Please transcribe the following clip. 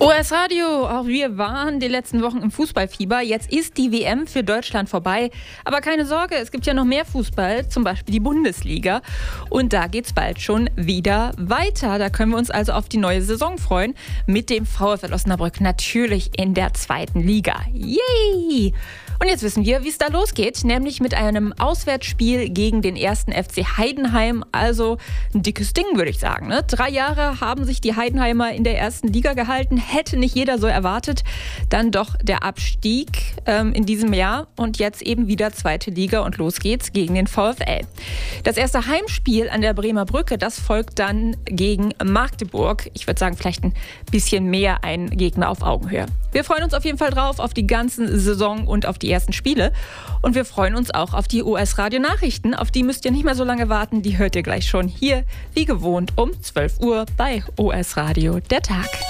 OS Radio, auch wir waren die letzten Wochen im Fußballfieber. Jetzt ist die WM für Deutschland vorbei. Aber keine Sorge, es gibt ja noch mehr Fußball, zum Beispiel die Bundesliga. Und da geht's bald schon wieder weiter. Da können wir uns also auf die neue Saison freuen. Mit dem VfL Osnabrück natürlich in der 2. Liga. Yay! Und jetzt wissen wir, wie es da losgeht, nämlich mit einem Auswärtsspiel gegen den 1. FC Heidenheim. Also ein dickes Ding, würde ich sagen. 3 Jahre haben sich die Heidenheimer in der 1. Liga gehalten. Hätte nicht jeder so erwartet. Dann doch der Abstieg in diesem Jahr und jetzt eben wieder 2. Liga und los geht's gegen den VfL. Das erste Heimspiel an der Bremer Brücke, das folgt dann gegen Magdeburg. Ich würde sagen, vielleicht ein bisschen mehr ein Gegner auf Augenhöhe. Wir freuen uns auf jeden Fall drauf, auf die ganze Saison und auf die ersten Spiele. Und wir freuen uns auch auf die OS Radio Nachrichten. Auf die müsst ihr nicht mehr so lange warten. Die hört ihr gleich schon hier, wie gewohnt, um 12 Uhr bei OS Radio der Tag.